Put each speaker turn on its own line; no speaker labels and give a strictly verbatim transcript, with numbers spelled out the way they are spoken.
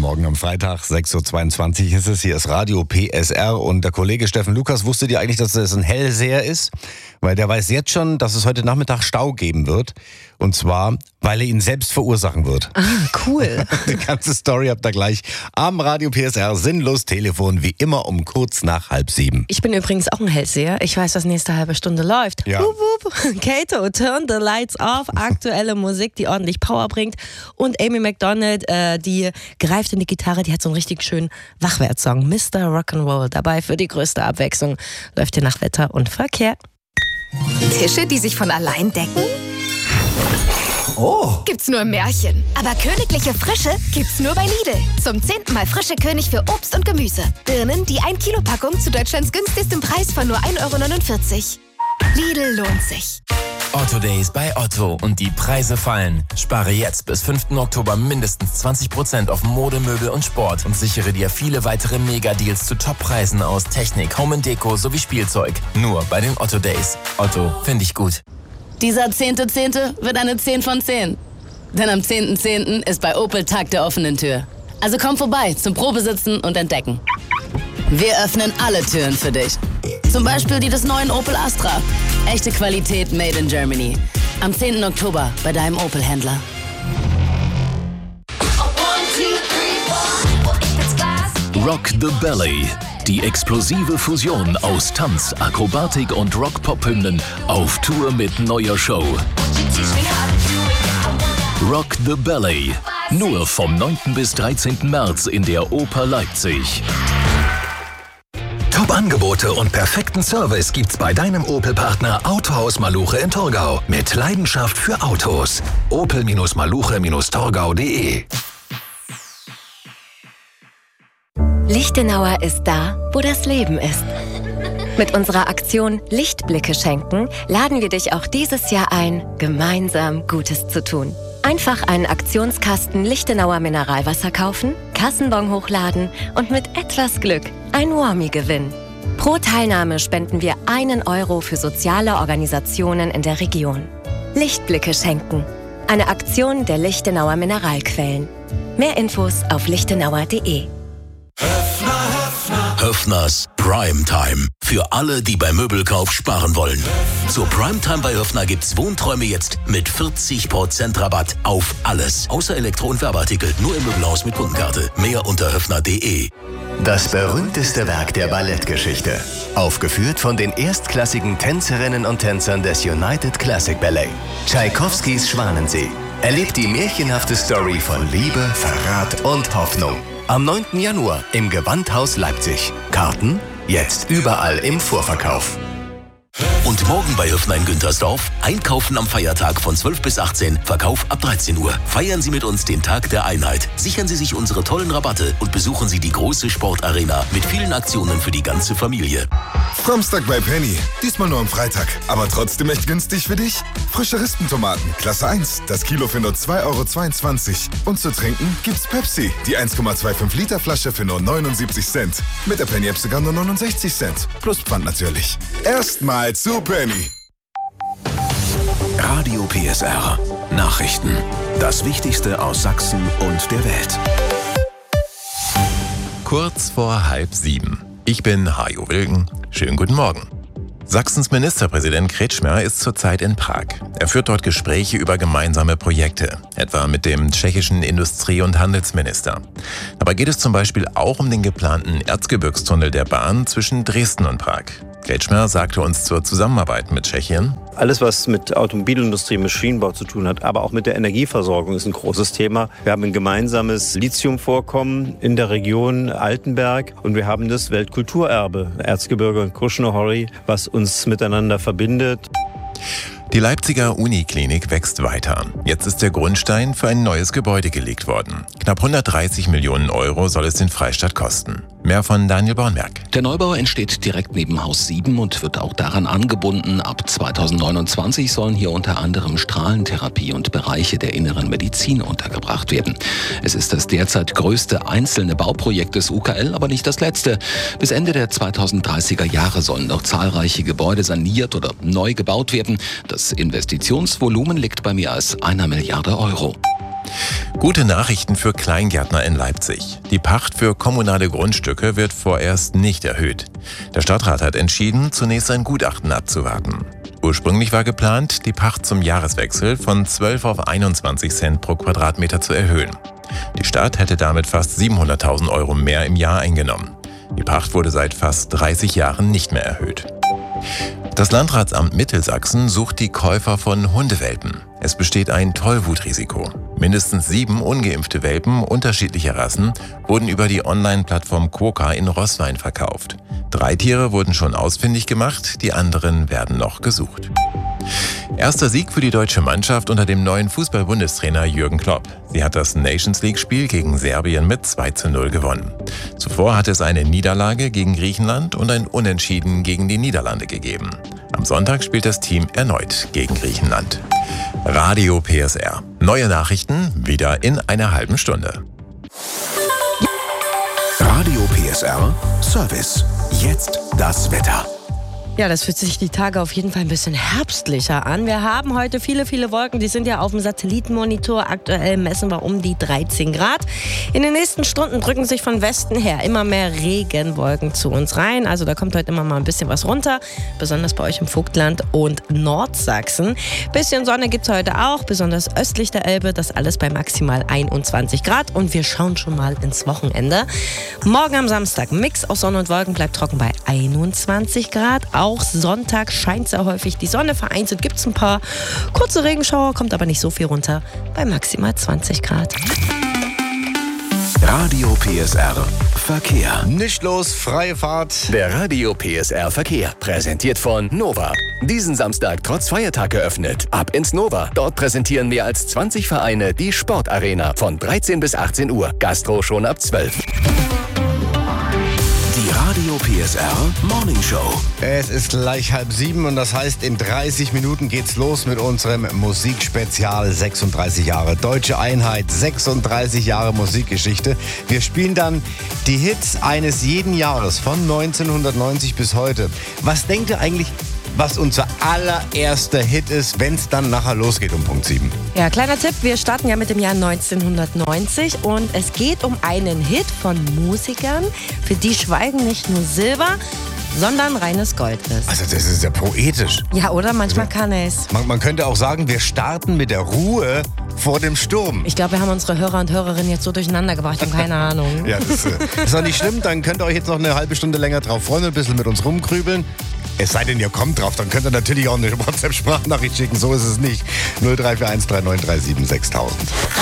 Morgen am Freitag, sechs Uhr zweiundzwanzig ist es. Hier ist Radio P S R und der Kollege Steffen Lukas, wusstet ihr eigentlich, dass das ein Hellseher ist? Weil der weiß jetzt schon, dass es heute Nachmittag Stau geben wird. Und zwar, weil er ihn selbst verursachen wird.
Ah, cool.
Die ganze Story habt ihr gleich am Radio P S R Sinnlos Telefon, wie immer um kurz nach halb sieben.
Ich bin übrigens auch ein Hellseher. Ich weiß, was nächste halbe Stunde läuft.
Ja.
Wup, wup. Kato, Turn the Lights Off. Aktuelle Musik, die ordentlich Power bringt. Und Amy Macdonald, äh, die greift in die Gitarre. Die hat so einen richtig schönen Wachwertsong. Mister Rock'n'Roll. Dabei für die größte Abwechslung läuft hier nach Wetter und Verkehr.
Tische, die sich von allein decken?
Oh!
Gibt's nur im Märchen. Aber königliche Frische gibt's nur bei Lidl. Zum zehnten Mal frische König für Obst und Gemüse. Birnen, die ein Kilo Packung zu Deutschlands günstigstem Preis von nur ein Euro neunundvierzig. Lidl lohnt sich.
Otto Days bei Otto und die Preise fallen. Spare jetzt bis fünften Oktober mindestens zwanzig Prozent auf Mode, Möbel und Sport und sichere dir viele weitere Mega-Deals zu Top-Preisen aus Technik, Home and Deko sowie Spielzeug. Nur bei den Otto Days. Otto, finde ich gut.
Dieser zehnte Zehnte wird eine zehn von zehn. Denn am zehnten Zehnten ist bei Opel Tag der offenen Tür. Also komm vorbei zum Probesitzen und Entdecken. Wir öffnen alle Türen für dich. Zum Beispiel die des neuen Opel Astra. Echte Qualität made in Germany. Am zehnten Oktober bei deinem Opel-Händler.
Rock the Ballet. Die explosive Fusion aus Tanz, Akrobatik und Rock-Pop-Hymnen auf Tour mit neuer Show. Rock the Ballet. Nur vom neunten bis dreizehnten März in der Oper Leipzig.
Top-Angebote und perfekten Service gibt's bei deinem Opel-Partner Autohaus Maluche in Torgau. Mit Leidenschaft für Autos. opel Maluche Torgau punkt de.
Lichtenauer ist da, wo das Leben ist. Mit unserer Aktion Lichtblicke schenken laden wir dich auch dieses Jahr ein, gemeinsam Gutes zu tun. Einfach einen Aktionskasten Lichtenauer Mineralwasser kaufen, Kassenbon hochladen und mit etwas Glück ein Warmie gewinnen. Pro Teilnahme spenden wir einen Euro für soziale Organisationen in der Region. Lichtblicke schenken. Eine Aktion der Lichtenauer Mineralquellen. Mehr Infos auf lichtenauer punkt de.
Höffners Primetime. Für alle, die beim Möbelkauf sparen wollen. Zur Primetime bei Höffner gibt's Wohnträume jetzt mit vierzig Prozent Rabatt auf alles. Außer Elektro- und Werbeartikel. Nur im Möbelhaus mit Kundenkarte. Mehr unter höffner punkt de.
Das berühmteste Werk der Ballettgeschichte. Aufgeführt von den erstklassigen Tänzerinnen und Tänzern des United Classic Ballet. Tschaikowskis Schwanensee. Erlebt die märchenhafte Story von Liebe, Verrat und Hoffnung. Am neunten Januar im Gewandhaus Leipzig. Karten jetzt überall im Vorverkauf.
Und morgen bei Höffner in Güntersdorf. Einkaufen am Feiertag von zwölf bis achtzehn, Verkauf ab dreizehn Uhr. Feiern Sie mit uns den Tag der Einheit. Sichern Sie sich unsere tollen Rabatte und besuchen Sie die große Sportarena mit vielen Aktionen für die ganze Familie.
Samstag bei Penny. Diesmal nur am Freitag. Aber trotzdem echt günstig für dich. Frische Rispentomaten, Klasse eins. Das Kilo für nur zwei Euro zweiundzwanzig. Und zu trinken gibt's Pepsi. Die eins Komma fünfundzwanzig Liter Flasche für nur neunundsiebzig Cent. Mit der Penny-App sogar nur neunundsechzig Cent. Plus Pfand natürlich. Erstmal zu Penny.
Radio P S R. Nachrichten. Das Wichtigste aus Sachsen und der Welt.
Kurz vor halb sieben. Ich bin Hajo Wilken. Schönen guten Morgen. Sachsens Ministerpräsident Kretschmer ist zurzeit in Prag. Er führt dort Gespräche über gemeinsame Projekte, etwa mit dem tschechischen Industrie- und Handelsminister. Dabei geht es zum Beispiel auch um den geplanten Erzgebirgstunnel der Bahn zwischen Dresden und Prag. Kretschmer sagte uns zur Zusammenarbeit mit Tschechien:
Alles, was mit Automobilindustrie, Maschinenbau zu tun hat, aber auch mit der Energieversorgung ist ein großes Thema. Wir haben ein gemeinsames Lithiumvorkommen in der Region Altenberg und wir haben das Weltkulturerbe Erzgebirge und Krušné hory, was uns miteinander verbindet.
Die Leipziger Uniklinik wächst weiter. Jetzt ist der Grundstein für ein neues Gebäude gelegt worden. Knapp hundertdreißig Millionen Euro soll es den Freistaat kosten. Mehr von Daniel Bornberg.
Der Neubau entsteht direkt neben Haus sieben und wird auch daran angebunden. Ab zweitausendneunundzwanzig sollen hier unter anderem Strahlentherapie und Bereiche der inneren Medizin untergebracht werden. Es ist das derzeit größte einzelne Bauprojekt des U K L, aber nicht das letzte. Bis Ende der zweitausenddreißiger Jahre sollen noch zahlreiche Gebäude saniert oder neu gebaut werden. Das Investitionsvolumen liegt bei mehr als einer Milliarde Euro.
Gute Nachrichten für Kleingärtner in Leipzig. Die Pacht für kommunale Grundstücke wird vorerst nicht erhöht. Der Stadtrat hat entschieden, zunächst ein Gutachten abzuwarten. Ursprünglich war geplant, die Pacht zum Jahreswechsel von zwölf auf einundzwanzig Cent pro Quadratmeter zu erhöhen. Die Stadt hätte damit fast siebenhunderttausend Euro mehr im Jahr eingenommen. Die Pacht wurde seit fast dreißig Jahren nicht mehr erhöht. Das Landratsamt Mittelsachsen sucht die Käufer von Hundewelpen. Es besteht ein Tollwutrisiko. Mindestens sieben ungeimpfte Welpen unterschiedlicher Rassen wurden über die Online-Plattform Quokka in Roßwein verkauft. Drei Tiere wurden schon ausfindig gemacht, die anderen werden noch gesucht. Erster Sieg für die deutsche Mannschaft unter dem neuen Fußball-Bundestrainer Jürgen Klopp. Sie hat das Nations-League-Spiel gegen Serbien mit zwei zu null gewonnen. Zuvor hat es eine Niederlage gegen Griechenland und ein Unentschieden gegen die Niederlande gegeben. Am Sonntag spielt das Team erneut gegen Griechenland. Radio P S R. Neue Nachrichten wieder in einer halben Stunde.
Radio P S R Service. Jetzt das Wetter.
Ja, das fühlt sich die Tage auf jeden Fall ein bisschen herbstlicher an. Wir haben heute viele, viele Wolken. Die sind ja auf dem Satellitenmonitor. Aktuell messen wir um die dreizehn Grad. In den nächsten Stunden drücken sich von Westen her immer mehr Regenwolken zu uns rein. Also da kommt heute immer mal ein bisschen was runter. Besonders bei euch im Vogtland und Nordsachsen. Bisschen Sonne gibt es heute auch, besonders östlich der Elbe. Das alles bei maximal einundzwanzig Grad. Und wir schauen schon mal ins Wochenende. Morgen am Samstag Mix aus Sonne und Wolken, bleibt trocken bei einundzwanzig Grad. Auch Sonntag scheint sehr häufig die Sonne. Vereinzelt gibt es ein paar kurze Regenschauer, kommt aber nicht so viel runter, bei maximal zwanzig Grad.
Radio P S R Verkehr.
Nicht los, freie Fahrt.
Der Radio P S R Verkehr, präsentiert von Nova. Diesen Samstag trotz Feiertag geöffnet. Ab ins Nova. Dort präsentieren mehr als zwanzig Vereine die Sportarena von dreizehn bis achtzehn Uhr. Gastro schon ab zwölf. Radio P S R Morning Show.
Es ist gleich halb sieben und das heißt, in dreißig Minuten geht's los mit unserem Musikspezial. sechsunddreißig Jahre Deutsche Einheit, sechsunddreißig Jahre Musikgeschichte. Wir spielen dann die Hits eines jeden Jahres von neunzehnhundertneunzig bis heute. Was denkt ihr eigentlich, was unser allererster Hit ist, wenn es dann nachher losgeht um Punkt sieben?
Ja, kleiner Tipp, wir starten ja mit dem Jahr neunzehnhundertneunzig und es geht um einen Hit von Musikern, für die Schweigen nicht nur Silber, sondern reines Gold ist.
Also das ist ja poetisch.
Ja, oder? Manchmal kann es.
Man, man könnte auch sagen, wir starten mit der Ruhe vor dem Sturm.
Ich glaube, wir haben unsere Hörer und Hörerinnen jetzt so durcheinander gebracht und keine Ahnung.
Ja, das äh, ist doch nicht schlimm, dann könnt ihr euch jetzt noch eine halbe Stunde länger drauf freuen und ein bisschen mit uns rumkrübeln. Es sei denn, ihr kommt drauf, dann könnt ihr natürlich auch eine WhatsApp-Sprachnachricht schicken. So ist es nicht. null drei vier eins drei neun drei sieben sechstausend.